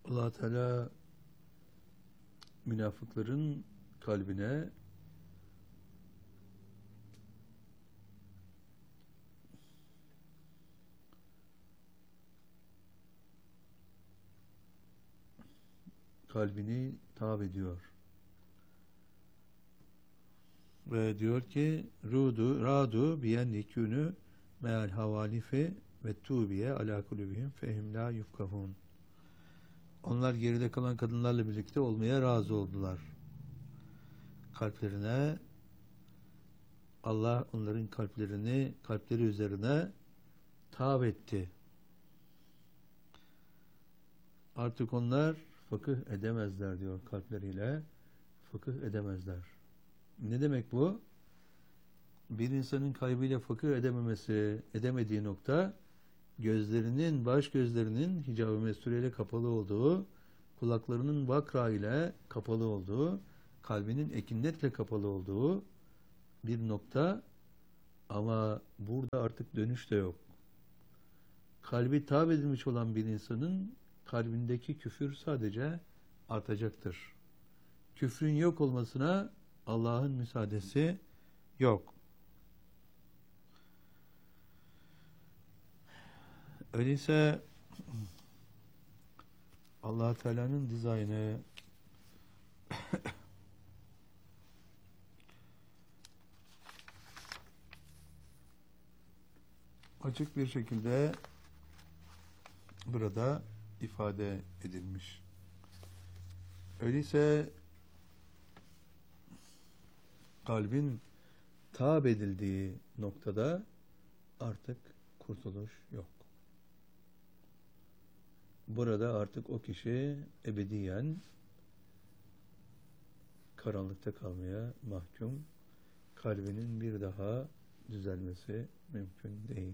Allah Teala münafıkların kalbine kalbini tav ediyor. Ve diyor ki radu biyen likünü meal havalife ve tubiye ala kulübihim fehim la yufkahun. Onlar geride kalan kadınlarla birlikte olmaya razı oldular. Kalplerine Allah onların kalpleri üzerine tav etti. Artık onlar fıkıh edemezler diyor, kalpleriyle fıkıh edemezler. Ne demek bu? Bir insanın kalbiyle fıkıh edemediği nokta, baş gözlerinin hicab-ı mestureyle kapalı olduğu, kulaklarının vakra ile kapalı olduğu, kalbinin ekinnetle kapalı olduğu bir nokta, ama burada artık dönüş de yok. Kalbi tav edilmiş olan bir insanın kalbindeki küfür sadece artacaktır. Küfrün yok olmasına Allah'ın müsaadesi yok. Öyleyse Allah Teala'nın dizaynı açık bir şekilde burada ifade edilmiş. Öyleyse kalbin taab edildiği noktada artık kurtuluş yok. Burada artık o kişi ebediyen karanlıkta kalmaya mahkum. Kalbinin bir daha düzelmesi mümkün değil.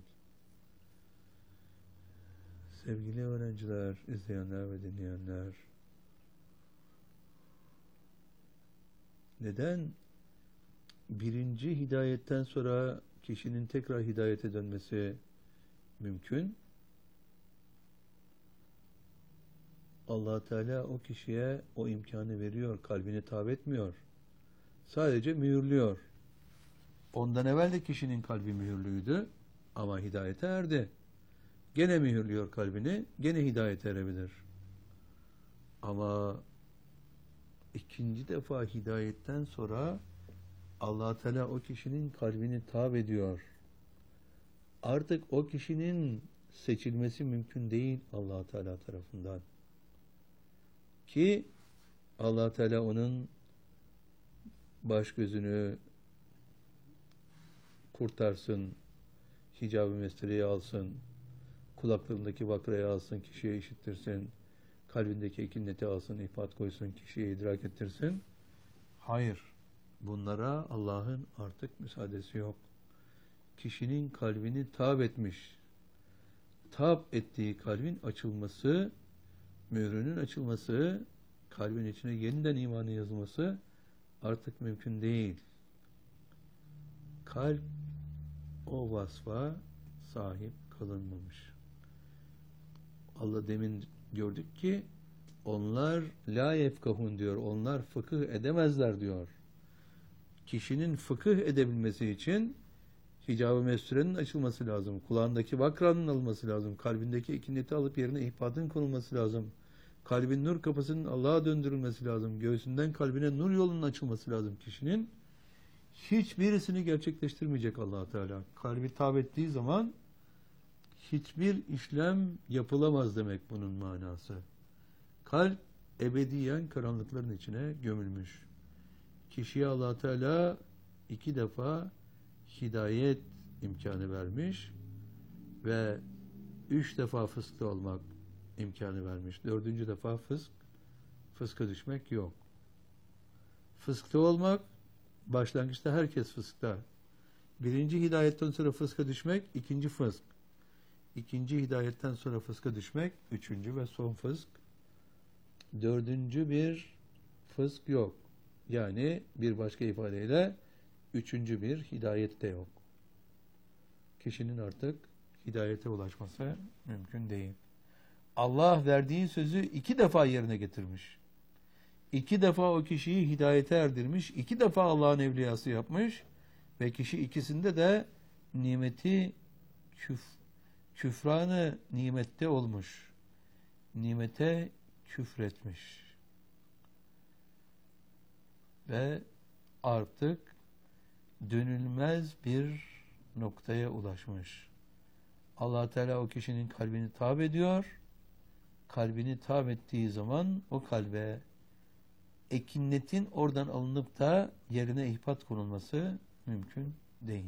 Sevgili öğrenciler, izleyenler ve dinleyenler, neden birinci hidayetten sonra kişinin tekrar hidayete dönmesi mümkün? Allah Teala o kişiye o imkanı veriyor, kalbini tav etmiyor. Sadece mühürlüyor. Ondan evvel de kişinin kalbi mühürlüydü ama hidayete erdi. Gene mühürlüyor kalbini, gene hidayete erebilir. Ama ikinci defa hidayetten sonra Allah Teala o kişinin kalbini tav ediyor. Artık o kişinin seçilmesi mümkün değil Allah Teala tarafından. Ki Allah Teala onun baş gözünü kurtarsın, hicab-ı mestereyi alsın, kulaklarındaki vakrayı alsın, kişiye işittirsin, kalbindeki ekinneti alsın, ifat koysun, kişiye idrak ettirsin. Hayır. Bunlara Allah'ın artık müsaadesi yok. Kişinin kalbini taab etmiş. Taab ettiği kalbin açılması, mührünün açılması, kalbin içine yeniden imanı yazılması artık mümkün değil. Kalp o vasfa sahip kılınmamış. Allah demin gördük ki onlar la yefkahun diyor. Onlar fıkıh edemezler diyor. Kişinin fıkıh edebilmesi için hicab-ı mesturenin açılması lazım. Kulağındaki vakranın alınması lazım. Kalbindeki ekineti alıp yerine ihfatın konulması lazım. Kalbin nur kapısının Allah'a döndürülmesi lazım. Göğsünden kalbine nur yolunun açılması lazım kişinin. Hiçbirisini gerçekleştirmeyecek Allah Teala. Kalbi tav ettiği zaman hiçbir işlem yapılamaz demek bunun manası. Kalp ebediyen karanlıkların içine gömülmüş. Kişiye Allah Teala 2 defa hidayet imkanı vermiş ve 3 defa fıskta olmak imkanı vermiş. 4. defa fıska düşmek yok. Fıskta olmak, başlangıçta herkes fıskta. 1. hidayetten sonra fıska düşmek, 2. fısk. 2. hidayetten sonra fıska düşmek, 3. ve son fısk. 4. bir fısk yok. Yani bir başka ifadeyle 3. bir hidayet de yok. Kişinin artık hidayete ulaşması mümkün değil. Allah verdiği sözü 2 defa yerine getirmiş. 2 defa o kişiyi hidayete erdirmiş. 2 defa Allah'ın evliyası yapmış. Ve kişi ikisinde de nimeti küfranı nimette olmuş. Nimete küfretmiş. Ve artık dönülmez bir noktaya ulaşmış. Allah Teala o kişinin kalbini tab ediyor. Kalbini tab ettiği zaman o kalbe ekinnetin oradan alınıp da yerine ihpat konulması mümkün değil.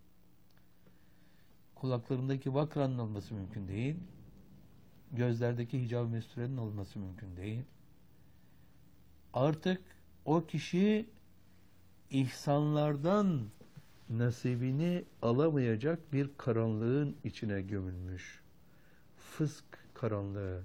Kulaklarındaki vakranın olması mümkün değil. Gözlerdeki hicab-ı mesturenin olması mümkün değil. Artık o kişi ihsanlardan nasibini alamayacak bir karanlığın içine gömülmüş. Fısk karanlığı.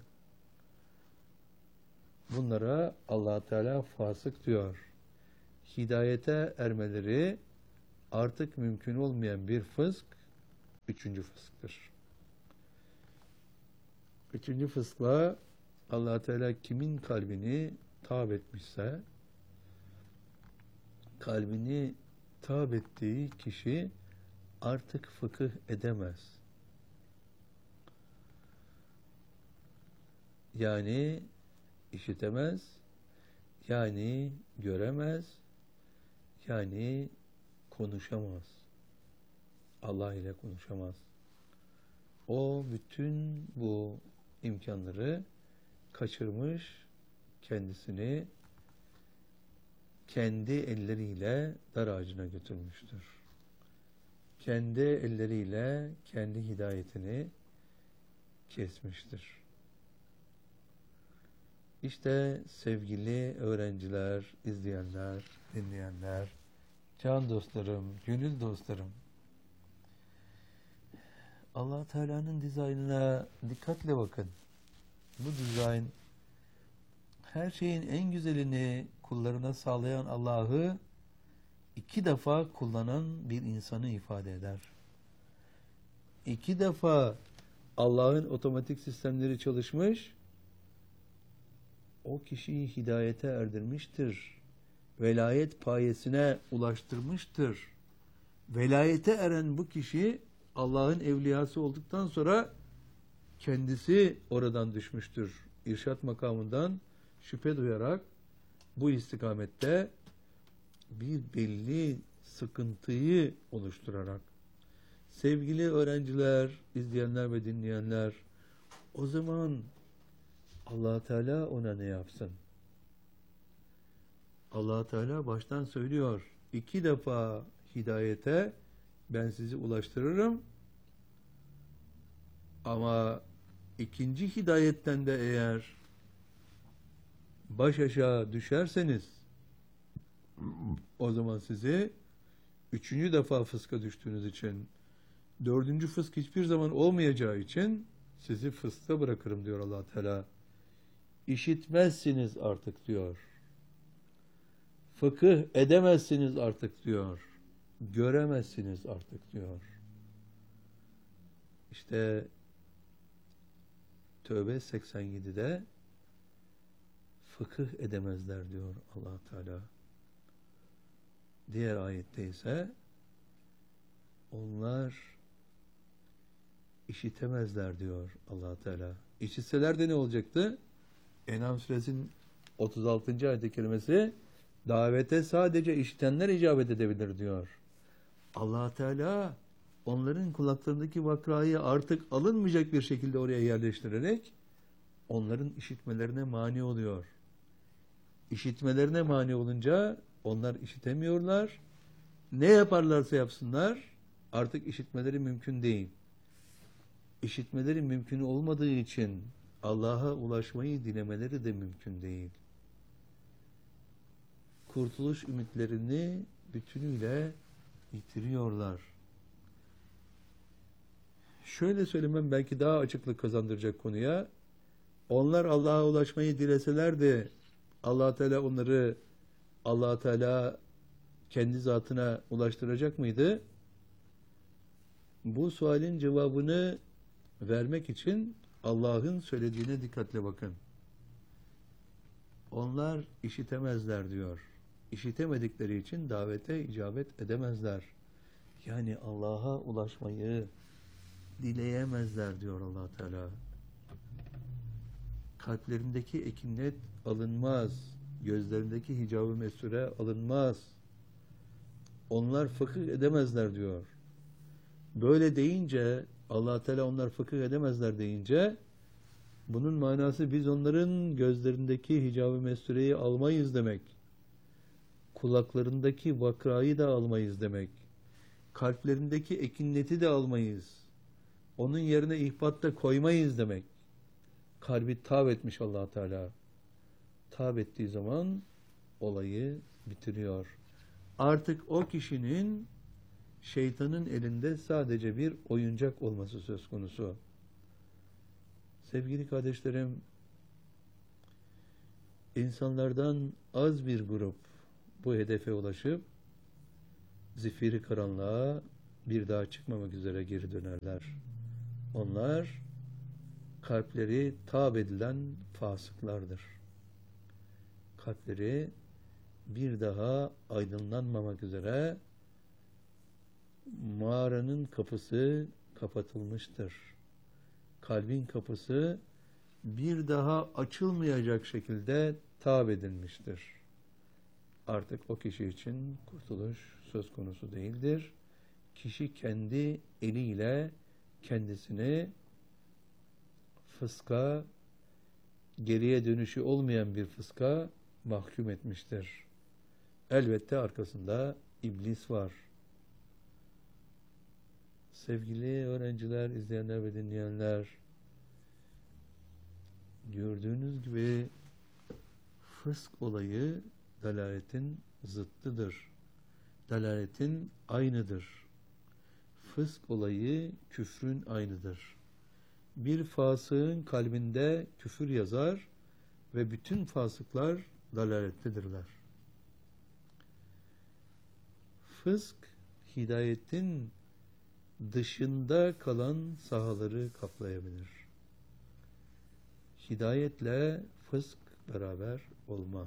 Bunlara Allah Teala fasık diyor. Hidayete ermeleri artık mümkün olmayan bir fısk, 3. fısktır. 3. fıskla Allah Teala kimin kalbini tab etmişse, kalbini tab ettiği kişi artık fıkıh edemez. Yani işitemez, yani göremez, yani konuşamaz. Allah ile konuşamaz. O bütün bu imkanları kaçırmış, kendisini kendi elleriyle dar ağacına götürmüştür. Kendi elleriyle kendi hidayetini kesmiştir. İşte sevgili öğrenciler, izleyenler, dinleyenler, can dostlarım, gönül dostlarım, Allah Teala'nın dizaynına dikkatle bakın. Bu dizayn her şeyin en güzelini kullarına sağlayan Allah'ı 2 defa kullanan bir insanı ifade eder. 2 defa Allah'ın otomatik sistemleri çalışmış, o kişiyi hidayete erdirmiştir. Velayet payesine ulaştırmıştır. Velayete eren bu kişi Allah'ın evliyası olduktan sonra kendisi oradan düşmüştür. İrşad makamından şüphe duyarak bu istikamette bir belli sıkıntıyı oluşturarak. Sevgili öğrenciler, izleyenler ve dinleyenler, o zaman Allah Teala ona ne yapsın? Allah Teala baştan söylüyor. 2 defa hidayete ben sizi ulaştırırım. Ama 2. hidayetten de eğer baş aşağı düşerseniz o zaman sizi 3. defa fıska düştüğünüz için 4. fısk hiçbir zaman olmayacağı için sizi fıska bırakırım diyor Allah Teala. İşitmezsiniz artık diyor. Fıkıh edemezsiniz artık diyor. Göremezsiniz artık diyor. İşte Tövbe 87'de fıkıh edemezler diyor Allah Teala. Diğer ayette ise onlar işitemezler diyor Allah Teala. İşitseler de ne olacaktı? En'am suresinin 36. ayet-i kerimesi davete sadece işitenler icabet edebilir diyor. Allah Teala onların kulaklarındaki vakrayı artık alınmayacak bir şekilde oraya yerleştirerek onların işitmelerine mani oluyor. İşitmelerine mani olunca onlar işitemiyorlar. Ne yaparlarsa yapsınlar artık işitmeleri mümkün değil. İşitmeleri mümkün olmadığı için Allah'a ulaşmayı dilemeleri de mümkün değil. Kurtuluş ümitlerini bütünüyle yitiriyorlar. Şöyle söylemem belki daha açıklık kazandıracak konuya. Onlar Allah'a ulaşmayı dileselerdi Allah Teala onları Allah Teala kendi zatına ulaştıracak mıydı? Bu sualin cevabını vermek için Allah'ın söylediğine dikkatle bakın. Onlar işitemezler diyor. İşitemedikleri için davete icabet edemezler. Yani Allah'a ulaşmayı dileyemezler diyor Allah Teala. Kalplerindeki ekinet alınmaz. Gözlerindeki hicab-ı mesure alınmaz. Onlar fıkıh edemezler diyor. Böyle deyince, Allah Teala onlar fıkıh edemezler deyince, bunun manası biz onların gözlerindeki hicab-ı mesureyi almayız demek. Kulaklarındaki vakrayı da almayız demek. Kalplerindeki ekineti de almayız. Onun yerine ihbat da koymayız demek. Kalbi tab etmiş Allah Teala. Tab ettiği zaman olayı bitiriyor. Artık o kişinin şeytanın elinde sadece bir oyuncak olması söz konusu. Sevgili kardeşlerim, insanlardan az bir grup bu hedefe ulaşıp zifiri karanlığa bir daha çıkmamak üzere geri dönerler. Onlar kalpleri tab edilen fasıklardır. Kalpleri bir daha aydınlanmamak üzere mağaranın kapısı kapatılmıştır. Kalbin kapısı bir daha açılmayacak şekilde tab edilmiştir. Artık o kişi için kurtuluş söz konusu değildir. Kişi kendi eliyle kendisini fıska, geriye dönüşü olmayan bir fıska mahkum etmiştir. Elbette arkasında iblis var. Sevgili öğrenciler, izleyenler ve dinleyenler, gördüğünüz gibi fısk olayı dalaletin zıttıdır. Dalaletin aynıdır. Fısk olayı küfrün aynıdır. Bir fasığın kalbinde küfür yazar ve bütün fasıklar dalalettedirler. Fısk, hidayetin dışında kalan sahaları kaplayabilir. Hidayetle fısk beraber olmaz.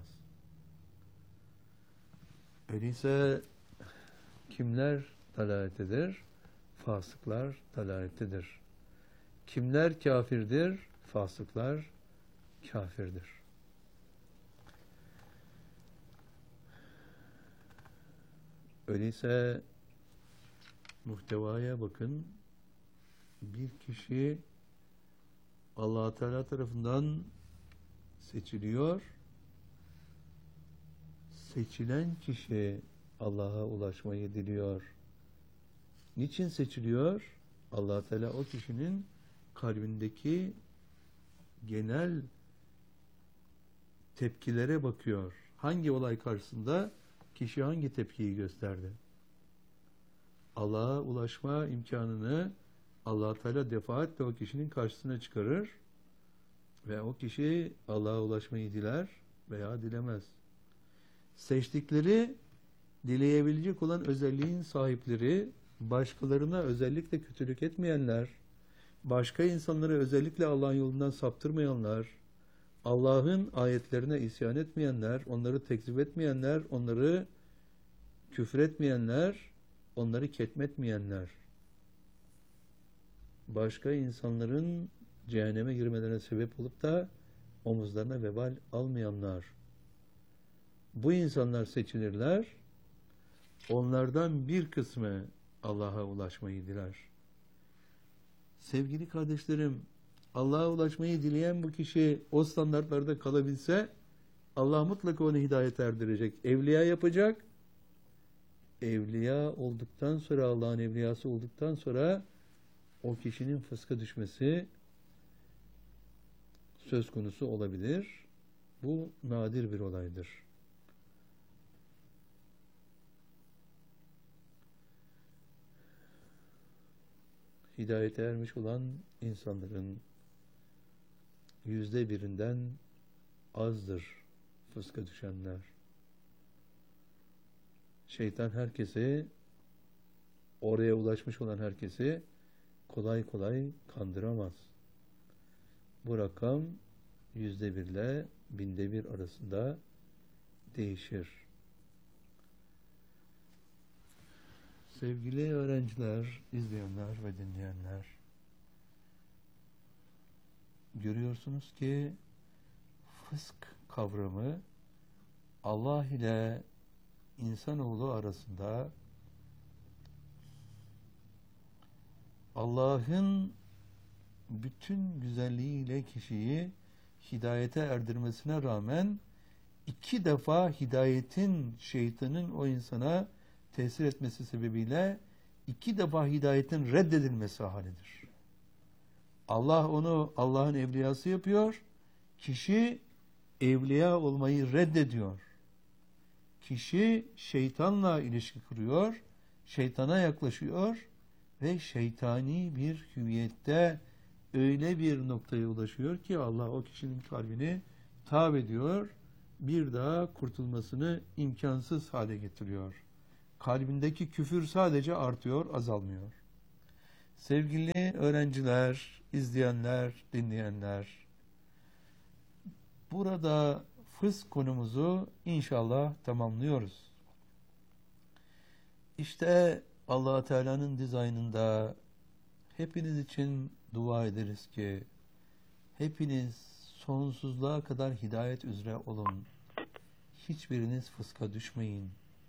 Öyleyse kimler dalalettedir? Fasıklar dalalettedir. Kimler kafirdir? Fasıklar kafirdir. Öyleyse muhtevaya bakın. Bir kişi Allah Teala tarafından seçiliyor. Seçilen kişi Allah'a ulaşmayı diliyor. Niçin seçiliyor? Allah Teala o kişinin kalbindeki genel tepkilere bakıyor. Hangi olay karşısında kişi hangi tepkiyi gösterdi? Allah'a ulaşma imkanını Allah Teala defaatle o kişinin karşısına çıkarır ve o kişi Allah'a ulaşmayı diler veya dilemez. Seçtikleri, dileyebilecek olan özelliğin sahipleri, başkalarına özellikle kötülük etmeyenler, başka insanları özellikle Allah'ın yolundan saptırmayanlar, Allah'ın ayetlerine isyan etmeyenler, onları tekzip etmeyenler, onları küfür etmeyenler, onları ketmetmeyenler, başka insanların cehenneme girmelerine sebep olup da omuzlarına vebal almayanlar. Bu insanlar seçilirler. Onlardan bir kısmı Allah'a ulaşmayı diler. Sevgili kardeşlerim, Allah'a ulaşmayı dileyen bu kişi o standartlarda kalabilse Allah mutlaka onu hidayete erdirecek. Evliya yapacak. Evliya olduktan sonra, Allah'ın evliyası olduktan sonra o kişinin fıska düşmesi söz konusu olabilir. Bu nadir bir olaydır. Hidayete ermiş olan insanların %1'inden azdır fıska düşenler. Şeytan herkesi, oraya ulaşmış olan herkesi kolay kolay kandıramaz. bu rakam %1 ile 1000'de 1 arasında değişir. Sevgili öğrenciler, izleyenler ve dinleyenler, görüyorsunuz ki fısk kavramı Allah ile insanoğlu arasında Allah'ın bütün güzelliğiyle kişiyi hidayete erdirmesine rağmen 2 defa hidayetin, şeytanın o insana tesir etmesi sebebiyle 2 defa hidayetin reddedilmesi halidir. Allah onu Allah'ın evliyası yapıyor. Kişi evliya olmayı reddediyor. Kişi şeytanla ilişki kuruyor. Şeytana yaklaşıyor ve şeytani bir hüviyette öyle bir noktaya ulaşıyor ki Allah o kişinin kalbini tâb ediyor. Bir daha kurtulmasını imkansız hale getiriyor. Kalbindeki küfür sadece artıyor, azalmıyor. Sevgili öğrenciler, izleyenler, dinleyenler, burada fısk konumuzu inşallah tamamlıyoruz. İşte Allah Teala'nın dizaynında hepiniz için dua ederiz ki hepiniz sonsuzluğa kadar hidayet üzere olun. Hiçbiriniz fıska düşmeyin.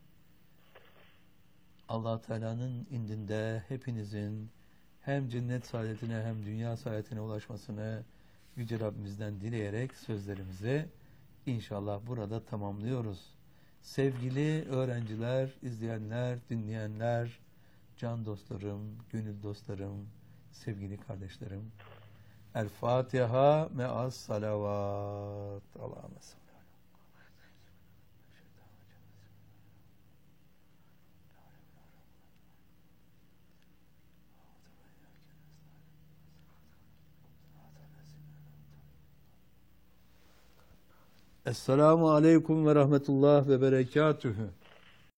Allah Teala'nın indinde hepinizin hem cennet saadetine hem dünya saadetine ulaşmasını Yüce Rabbimizden dileyerek sözlerimizi inşallah burada tamamlıyoruz. Sevgili öğrenciler, izleyenler, dinleyenler, can dostlarım, gönül dostlarım, sevgili kardeşlerim. El Fatiha me'as salavat. Allahümme salli. Esselamu aleyküm ve rahmetullah ve berekatühü.